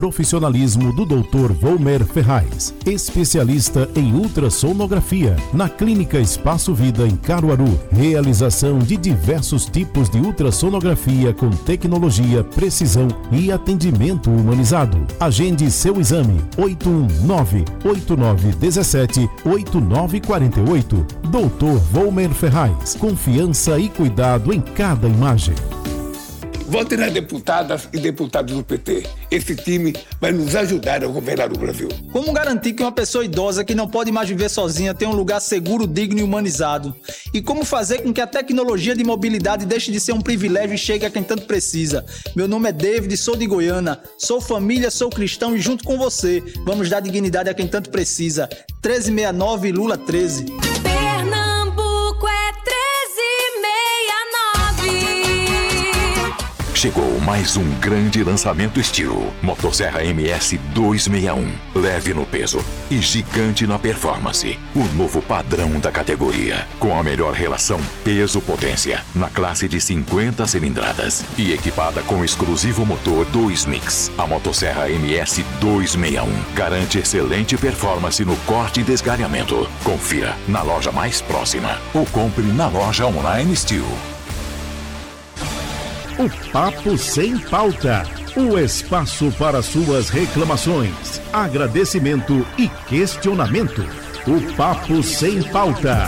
Profissionalismo do Dr. Volmer Ferraz, especialista em ultrassonografia, na Clínica Espaço Vida em Caruaru. Realização de diversos tipos de ultrassonografia com tecnologia, precisão e atendimento humanizado. Agende seu exame 819-8917-8948. Dr. Volmer Ferraz, confiança e cuidado em cada imagem. Vote nas deputadas e deputados do PT. Esse time vai nos ajudar a governar o Brasil. Como garantir que uma pessoa idosa que não pode mais viver sozinha tenha um lugar seguro, digno e humanizado? E como fazer com que a tecnologia de mobilidade deixe de ser um privilégio e chegue a quem tanto precisa? Meu nome é David, sou de Goiânia, sou família, sou cristão e junto com você vamos dar dignidade a quem tanto precisa. 1369 Lula 13. Pernambuco é 1369. Chegou mais um grande lançamento estilo. Motosserra MS 261. Leve no peso e gigante na performance. O novo padrão da categoria. Com a melhor relação peso-potência na classe de 50 cilindradas. E equipada com o exclusivo motor 2Mix. A Motosserra MS 261 garante excelente performance no corte e desgalhamento. Confira na loja mais próxima ou compre na loja online Steel. O Papo Sem Pauta. O espaço para suas reclamações, agradecimento e questionamento. O Papo Sem Pauta.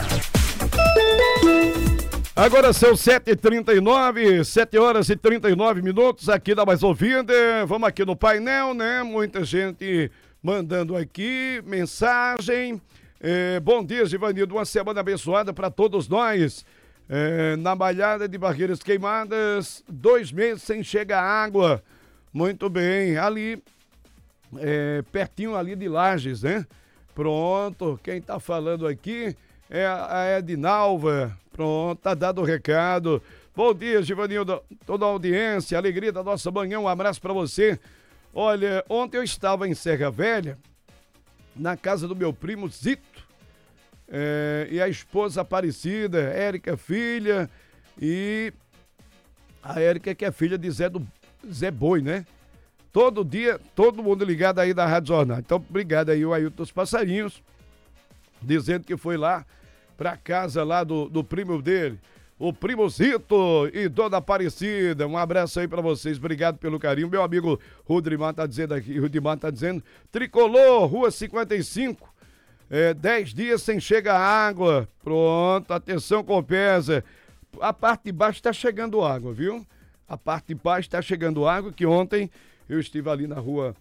Agora são 7h39, 7 horas e 39 minutos aqui da Mais Ouvida. Vamos aqui no painel, né? Muita gente mandando aqui mensagem. Bom dia, Givanildo. Uma semana abençoada para todos nós. Na Malhada de Barreiras Queimadas, 2 meses sem chegar água. Muito bem, ali, pertinho ali de Lages, né? Pronto, quem tá falando aqui é a Edinalva. Pronto, tá dado o recado. Bom dia, Givanildo, toda a audiência, alegria da nossa manhã, um abraço pra você. Olha, ontem eu estava em Serra Velha, na casa do meu primo Zito. E a esposa Aparecida, Érica, filha, e a Érica que é filha de Zé Boi, né? Todo dia, todo mundo ligado aí da Rádio Jornal. Então, obrigado aí o Ailton dos Passarinhos, dizendo que foi lá pra casa lá do primo dele, o Primo Zito e Dona Aparecida. Um abraço aí pra vocês, obrigado pelo carinho. Meu amigo Rudimar tá dizendo aqui, Tricolor, Rua 55. 10 dias sem chegar água. Pronto, atenção, Compesa. A parte de baixo está chegando água, viu? A parte de baixo está chegando água, que ontem eu estive ali na rua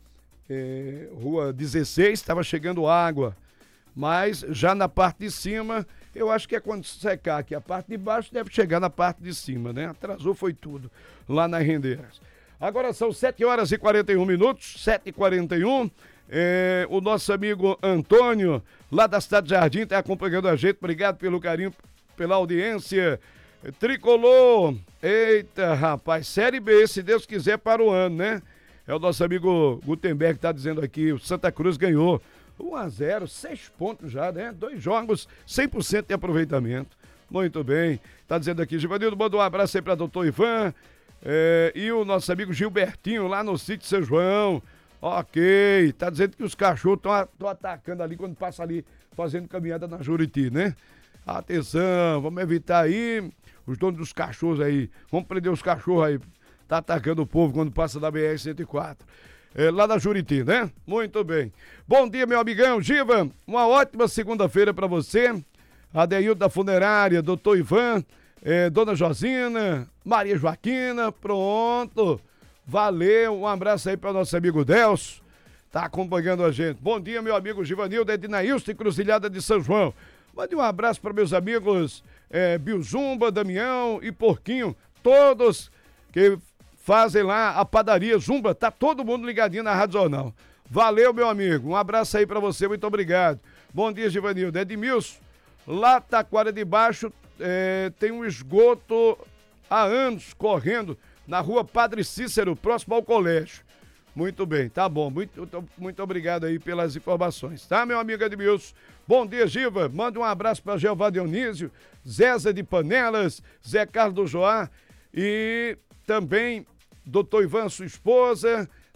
16, estava chegando água. Mas já na parte de cima, eu acho que é quando secar aqui. A parte de baixo deve chegar na parte de cima, né? Atrasou foi tudo lá nas rendeiras. Agora são 7 horas e 41 minutos, 7h41. O nosso amigo Antônio, lá da Cidade Jardim, está acompanhando a gente. Obrigado pelo carinho, pela audiência. Tricolor, eita rapaz, Série B, se Deus quiser, para o ano, né? É o nosso amigo Gutenberg que está dizendo aqui, o Santa Cruz ganhou 1-0, 6 pontos já, né? 2 jogos, 100% de aproveitamento. Muito bem, está dizendo aqui, Givanildo, manda um abraço aí para doutor Ivan, e o nosso amigo Gilbertinho, lá no sítio São João. Ok, tá dizendo que os cachorros estão atacando ali quando passa ali fazendo caminhada na Juriti, né? Atenção, vamos evitar aí os donos dos cachorros aí, vamos prender os cachorros aí, tá atacando o povo quando passa da BR-104. Lá da Juriti, né? Muito bem. Bom dia, meu amigão Giva, uma ótima segunda-feira pra você. Adeildo da Funerária, doutor Ivan, dona Josina, Maria Joaquina, pronto. Valeu, um abraço aí para nosso amigo Delcio, tá acompanhando a gente. Bom dia, meu amigo Givanildo, Ednailson, Encruzilhada de São João. Mande um abraço para meus amigos Bilzumba, Damião e Porquinho, todos que fazem lá a padaria Zumba, tá todo mundo ligadinho na Rádio Jornal. Valeu, meu amigo, um abraço aí para você, muito obrigado. Bom dia, Givanildo. Edmilson, lá Taquara de Baixo tem um esgoto há anos correndo na rua Padre Cícero, próximo ao colégio. Muito bem, tá bom. Muito obrigado aí pelas informações, tá, meu amigo Edmilson? Bom dia, Giva. Manda um abraço para Jeová Dionísio, Zéza de Panelas, Zé Carlos do Joá e também doutor Ivan, sua esposa,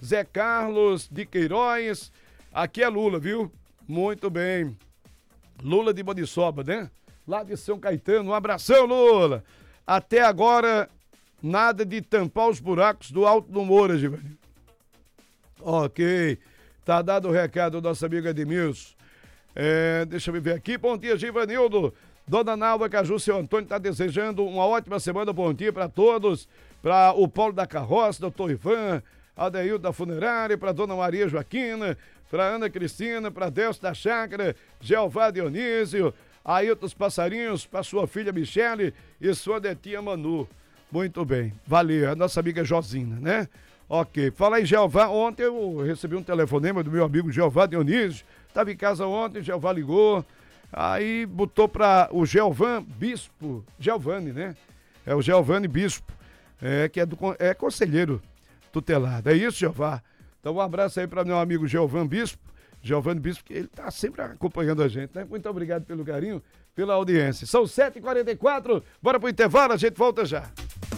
Zé Carlos de Queiroz. Aqui é Lula, viu? Muito bem. Lula de Maniçoba, né? Lá de São Caetano. Um abração, Lula. Até agora, nada de tampar os buracos do Alto do Moura, Givanildo. Ok. Tá dado o recado do nosso amigo Edmilson. Deixa eu ver aqui. Bom dia, Givanildo. Dona Nalva Caju, seu Antônio tá desejando uma ótima semana. Bom dia para todos. Para o Paulo da Carroça, doutor Ivan, Adeildo da Funerária, para Dona Maria Joaquina, para Ana Cristina, para Delcio da Chácara, Jeová Dionísio, Ailton dos Passarinhos, para sua filha Michele e sua netinha Manu. Muito bem, valeu, a nossa amiga Josina, né? Ok, fala aí, Jeová. Ontem eu recebi um telefonema do meu amigo Jeová Dionísio, estava em casa ontem, Jeová ligou, aí botou para o Geovan Bispo, Geovani, né? É o Geovani Bispo, que é conselheiro tutelado. É isso, Jeová? Então um abraço aí para meu amigo Geovan Bispo, Geovani Bispo, que ele tá sempre acompanhando a gente, né? Muito obrigado pelo carinho, pela audiência. São 7h44, bora pro intervalo, a gente volta já.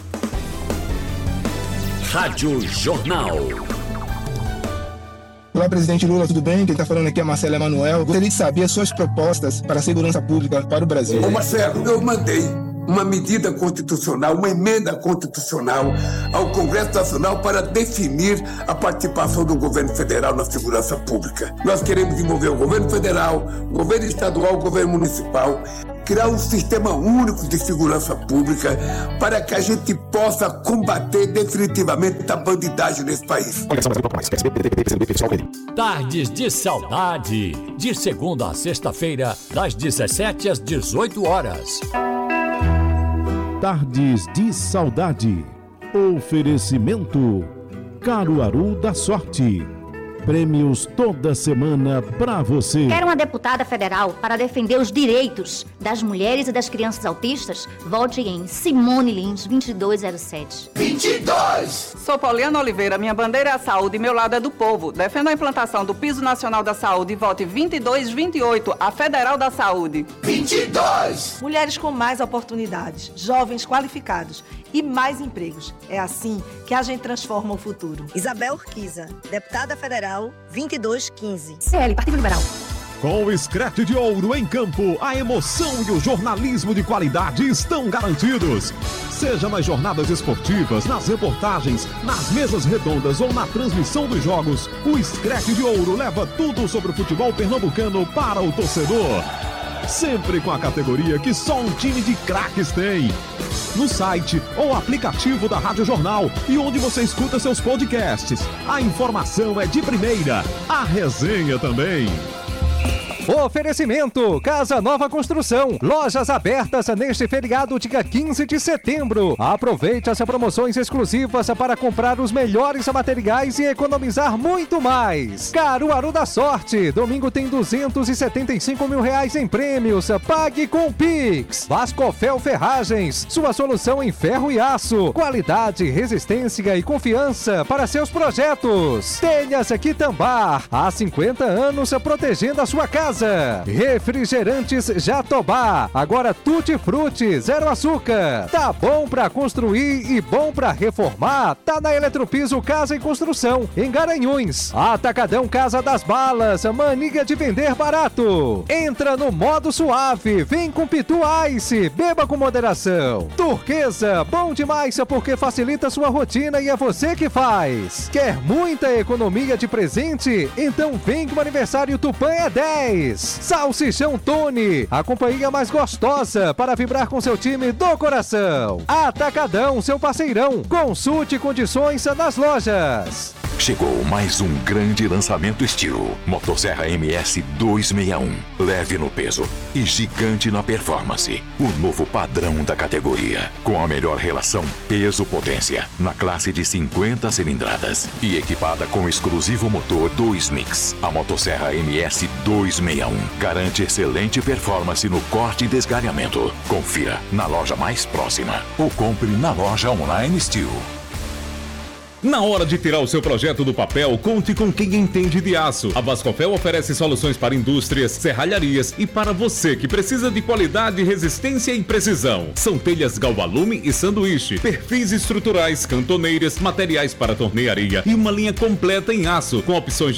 Rádio Jornal. Olá, presidente Lula, tudo bem? Quem está falando aqui é Marcelo Emanuel. Gostaria de saber as suas propostas para a segurança pública para o Brasil. Ô Marcelo, eu mandei uma medida constitucional, uma emenda constitucional ao Congresso Nacional para definir a participação do governo federal na segurança pública. Nós queremos envolver o governo federal, o governo estadual, o governo municipal, criar um sistema único de segurança pública para que a gente possa combater definitivamente a bandidagem nesse país. Tardes de Saudade, de segunda a sexta-feira, das 17 às 18 horas. Tardes de Saudade. Oferecimento Caruaru da Sorte. Prêmios toda semana pra você. Quer uma deputada federal para defender os direitos das mulheres e das crianças autistas? Vote em Simone Lins, 2207. 22! Sou Pauliana Oliveira, minha bandeira é a saúde e meu lado é do povo. Defendo a implantação do Piso Nacional da Saúde e vote 2228, a Federal da Saúde. 22! Mulheres com mais oportunidades, jovens qualificados e mais empregos. É assim que a gente transforma o futuro. Isabel Urquiza, deputada federal, 2215. CL, Partido Liberal. Com o Screte de Ouro em campo, a emoção e o jornalismo de qualidade estão garantidos. Seja nas jornadas esportivas, nas reportagens, nas mesas redondas ou na transmissão dos jogos, o Screte de Ouro leva tudo sobre o futebol pernambucano para o torcedor. Sempre com a categoria que só um time de craques tem. No site ou aplicativo da Rádio Jornal e onde você escuta seus podcasts. A informação é de primeira, a resenha também. Oferecimento Casa Nova Construção. Lojas abertas neste feriado dia 15 de setembro. Aproveite as promoções exclusivas para comprar os melhores materiais e economizar muito mais. Caruaru da Sorte. Domingo tem R$275 mil em prêmios. Pague com Pix. Vascofel Ferragens. Sua solução em ferro e aço. Qualidade, resistência e confiança para seus projetos. Telhas Quitambar. Há 50 anos protegendo a sua casa. Refrigerantes Jatobá, agora Tutti Frutti, zero açúcar. Tá bom pra construir e bom pra reformar? Tá na Eletropiso Casa e Construção, em Garanhuns. Atacadão Casa das Balas, mania de vender barato. Entra no modo suave, vem com Pitu Ice, beba com moderação. Turquesa, bom demais porque facilita sua rotina e é você que faz. Quer muita economia de presente? Então vem que o aniversário Tupã é 10. Salsichão Tony, a companhia mais gostosa para vibrar com seu time do coração. Atacadão, seu parceirão. Consulte condições nas lojas. Chegou mais um grande lançamento estilo. Motosserra MS 261. Leve no peso e gigante na performance. O novo padrão da categoria. Com a melhor relação peso-potência. Na classe de 50 cilindradas. E equipada com o exclusivo motor 2Mix. A Motosserra MS 261. Garante excelente performance no corte e desgalhamento. Confira na loja mais próxima. Ou compre na loja online Steel. Na hora de tirar o seu projeto do papel, conte com quem entende de aço. A Bascofel oferece soluções para indústrias, serralharias e para você que precisa de qualidade, resistência e precisão. São telhas galvalume e sanduíche, perfis estruturais, cantoneiras, materiais para tornearia e uma linha completa em aço, com opções de